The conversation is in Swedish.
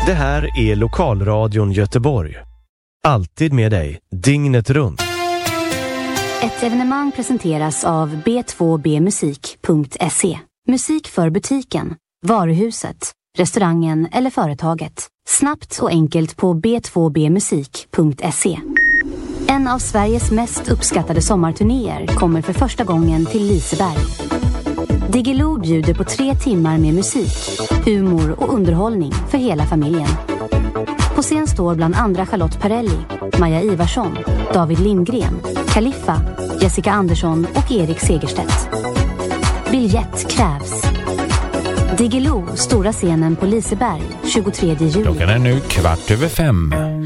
Det här är Lokalradion Göteborg. Alltid med dig, dygnet runt. Ett evenemang presenteras av b2bmusik.se. Musik för butiken, varuhuset, restaurangen eller företaget. Snabbt och enkelt på b2bmusik.se. En av Sveriges mest uppskattade sommarturnéer kommer för första gången till Liseberg. Diggiloo bjuder på 3 timmar med musik, humor och underhållning för hela familjen. På scen står bland andra Charlotte Perrelli, Maja Ivarsson, David Lindgren, Kaliffa, Jessica Andersson och Erik Segerstedt. Biljett krävs. Diggiloo, stora scenen på Liseberg, 23 juli. Klockan är nu 4:15.